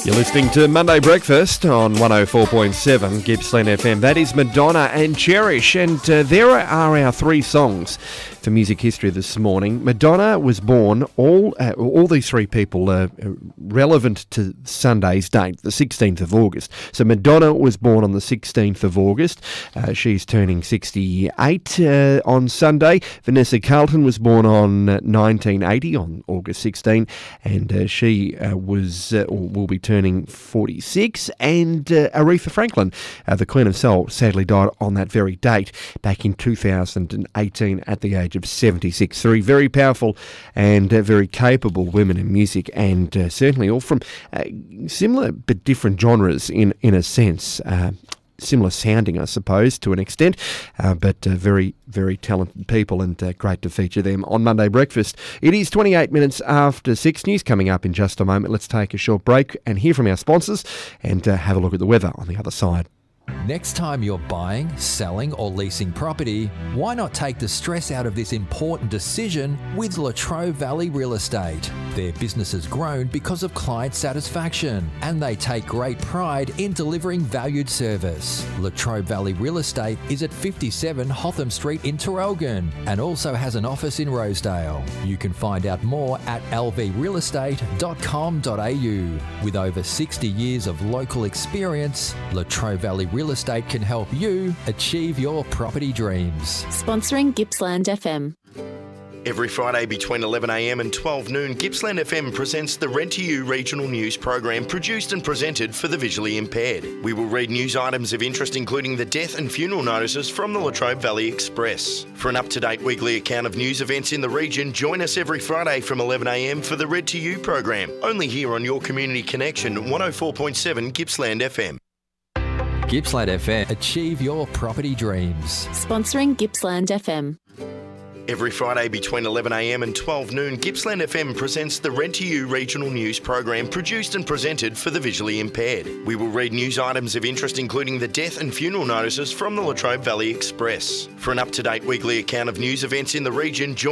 You're listening to Monday Breakfast on 104.7 Gippsland FM. That is Madonna and Cherish, and there are our three songs for music history this morning. Madonna was born, all these three people are relevant to Sunday's date, the 16th of August. So Madonna was born on the 16th of August. She's turning 68 on Sunday. Vanessa Carlton was born on 1980 on August 16, and she will be turning 46. And Aretha Franklin, the Queen of Soul, sadly died on that very date back in 2018 at the age of 76. Three very powerful and very capable women in music, and certainly all from similar but different genres in a sense. Similar sounding, I suppose, to an extent, but very, very talented people, and great to feature them on Monday Breakfast. It is 28 minutes after 6. News coming up in just a moment. Let's take a short break and hear from our sponsors and have a look at the weather on the other side. Next time you're buying, selling or leasing property, why not take the stress out of this important decision with Latrobe Valley Real Estate? Their business has grown because of client satisfaction, and they take great pride in delivering valued service. Latrobe Valley Real Estate is at 57 Hotham Street in Traralgon and also has an office in Rosedale. You can find out more at lvrealestate.com.au. With over 60 years of local experience, Latrobe Valley Real Estate can help you achieve your property dreams. Sponsoring Gippsland FM. Every Friday between 11am and 12 noon, Gippsland FM presents the Read to You regional news program produced and presented for the visually impaired. We will read news items of interest including the death and funeral notices from the Latrobe Valley Express. For an up-to-date weekly account of news events in the region, join us every Friday from 11am for the Read to You program, only here on your community connection 104.7 Gippsland FM. Gippsland FM, achieve your property dreams. Sponsoring Gippsland FM. Every Friday between 11am and 12 noon, Gippsland FM presents the Read to You regional news program produced and presented for the visually impaired. We will read news items of interest including the death and funeral notices from the Latrobe Valley Express. For an up-to-date weekly account of news events in the region, join